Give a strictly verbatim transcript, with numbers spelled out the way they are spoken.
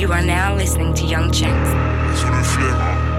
You are now listening to Young Chicks. Sur le flemme, hein.